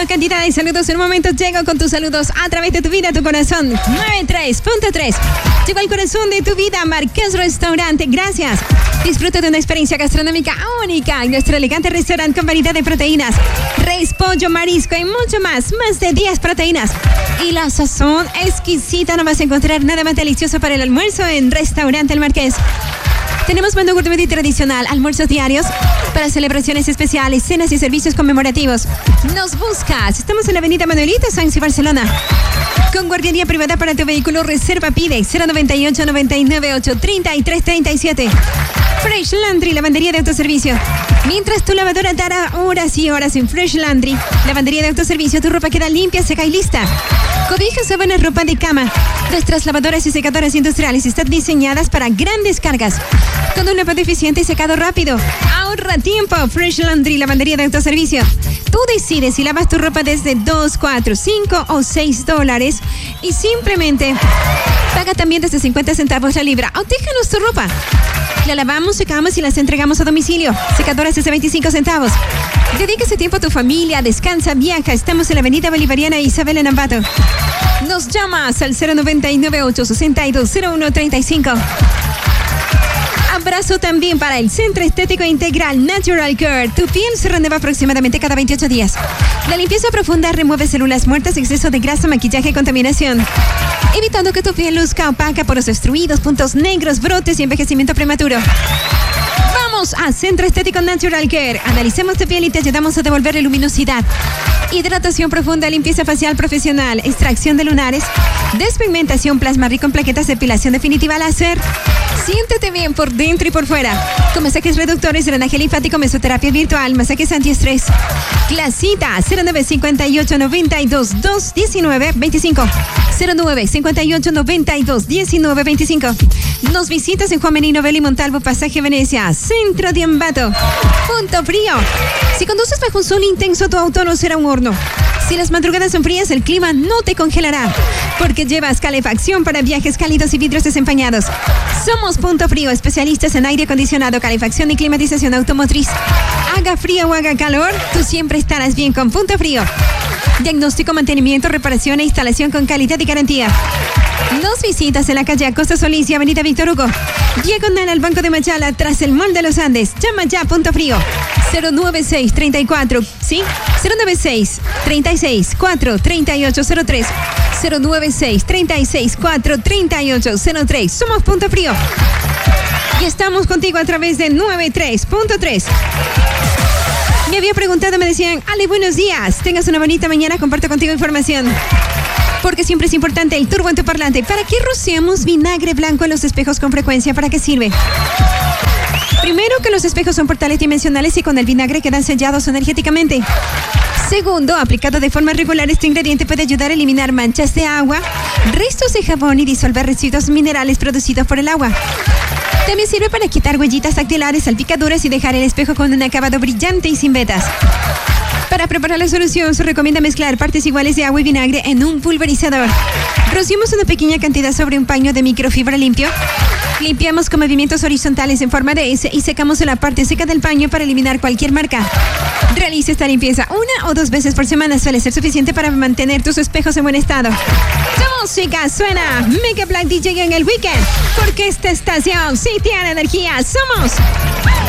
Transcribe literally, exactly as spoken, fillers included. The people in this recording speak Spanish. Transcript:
Última cantidad de saludos. En un momento llego con tus saludos a través de tu vida, tu corazón. noventa y tres punto tres. Llegó al corazón de tu vida, Marqués Restaurante. Gracias. Disfruta de una experiencia gastronómica única en nuestro elegante restaurante con variedad de proteínas. Res, pollo, marisco y mucho más. Más de diez proteínas. Y la sazón exquisita. No vas a encontrar nada más delicioso para el almuerzo en Restaurante El Marqués. Tenemos menú gourmet y tradicional, almuerzos diarios para celebraciones especiales, cenas y servicios conmemorativos. Nos buscas. Estamos en la avenida Manuelita Sáenz y Barcelona. Con guardería privada para tu vehículo, reserva pide cero noventa y ocho, noventa y nueve, ocho, treinta y tres, treinta y siete. Fresh Laundry, lavandería de autoservicio. Mientras tu lavadora dará horas y horas en Fresh Laundry, lavandería de autoservicio, tu ropa queda limpia, seca y lista. Cobijas, sábanas, ropa de cama. Nuestras lavadoras y secadoras industriales están diseñadas para grandes cargas. Con un lavado eficiente y secado rápido. Ahorra tiempo. Fresh Laundry, lavandería de autoservicio. Tú decides si lavas tu ropa desde dos, cuatro, cinco o seis dólares y simplemente paga también desde cincuenta centavos la libra. O déjanos tu ropa. La lavamos, secamos y las entregamos a domicilio. Secadoras desde veinticinco centavos. Dedica ese tiempo a tu familia, descansa, viaja. Estamos en la avenida Bolivariana Isabel en Ambato. Nos llamas al cero noventa y nueve, ocho sesenta y dos, cero uno treinta y cinco. Abrazo también para el Centro Estético Integral Natural Care. Tu piel se renueva aproximadamente cada veintiocho días. La limpieza profunda remueve células muertas, exceso de grasa, maquillaje y contaminación, evitando que tu piel luzca opaca, poros obstruidos, puntos negros, brotes y envejecimiento prematuro. Vamos a Centro Estético Natural Care. Analicemos tu piel y te ayudamos a devolverle luminosidad. Hidratación profunda, limpieza facial profesional, extracción de lunares, despigmentación, plasma rico en plaquetas, depilación definitiva láser. Siéntete bien por dentro y por fuera. Con masajes reductores, drenaje linfático, mesoterapia virtual, masajes antiestrés. Clasita cero nueve cincuenta y ocho, noventa y dos, dos, diecinueve, veinticinco. cero nueve cincuenta y ocho, noventa y dos, diecinueve, veinticinco. Nos visitas en Juan Menino, Beli, Montalvo, Pasaje Venecia, Centro de Ambato. Punto Frío. Si conduces bajo un sol intenso, tu auto no será un horno. Si las madrugadas son frías, el clima no te congelará, porque llevas calefacción para viajes cálidos y vidrios desempañados. Somos Punto Frío, especialistas en aire acondicionado, calefacción y climatización automotriz. Haga frío o haga calor, tú siempre estarás bien con Punto Frío. Diagnóstico, mantenimiento, reparación e instalación con calidad y garantía. Nos visitas en la calle Acosta Solís y avenida Víctor Hugo, diagonal al Banco de Machala, tras el Mall de los Andes. Llama ya a Punto Frío. cero nueve seis, treinta y cuatro, ¿sí? cero nueve seis, treinta y seis, cuatro, treinta y ocho cero tres. cero nueve seis, treinta y seis, cuatro, treinta y ocho cero tres. Somos Punto Frío. Y estamos contigo a través de noventa y tres punto tres. Me había preguntado, me decían, Ale, buenos días. Tengas una bonita mañana, comparto contigo información. Porque siempre es importante el turbo en tu parlante. ¿Para qué rociamos vinagre blanco en los espejos con frecuencia? ¿Para qué sirve? Primero, que los espejos son portales dimensionales y con el vinagre quedan sellados energéticamente. Segundo, aplicado de forma regular, este ingrediente puede ayudar a eliminar manchas de agua, restos de jabón y disolver residuos minerales producidos por el agua. También sirve para quitar huellitas dactilares, salpicaduras y dejar el espejo con un acabado brillante y sin vetas. Para preparar la solución se recomienda mezclar partes iguales de agua y vinagre en un pulverizador. Rociamos una pequeña cantidad sobre un paño de microfibra limpio. Limpiamos con movimientos horizontales en forma de S y secamos en la parte seca del paño para eliminar cualquier marca. Realice esta limpieza una o dos veces por semana. Suele ser suficiente para mantener tus espejos en buen estado. Tu música suena Mega Black D J en el weekend, porque esta estación sí tiene energía. Somos